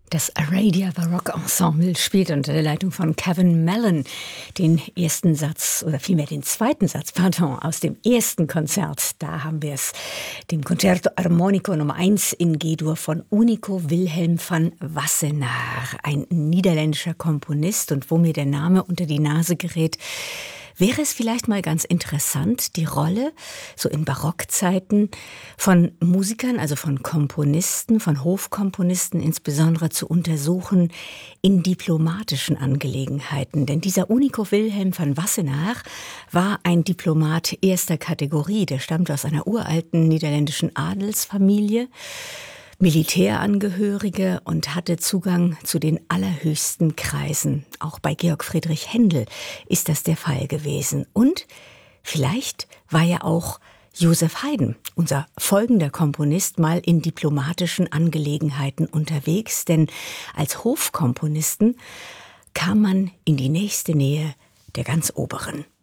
Das Aradia Baroque Ensemble spielt unter der Leitung von Kevin Mellon den ersten Satz, oder vielmehr den zweiten Satz, aus dem ersten Konzert. Da haben wir es, dem Concerto Armonico Nummer 1 in G-Dur von Unico Wilhelm van Wassenaar, ein niederländischer Komponist. Und wo mir der Name unter die Nase gerät, wäre es vielleicht mal ganz interessant, die Rolle so in Barockzeiten von Musikern, also von Komponisten, von Hofkomponisten insbesondere zu untersuchen in diplomatischen Angelegenheiten. Denn dieser Unico Wilhelm van Wassenaar war ein Diplomat erster Kategorie. Der stammte aus einer uralten niederländischen Adelsfamilie, Militärangehörige, und hatte Zugang zu den allerhöchsten Kreisen. Auch bei Georg Friedrich Händel ist das der Fall gewesen. Und vielleicht war ja auch Joseph Haydn, unser folgender Komponist, mal in diplomatischen Angelegenheiten unterwegs. Denn als Hofkomponisten kam man in die nächste Nähe der ganz Oberen.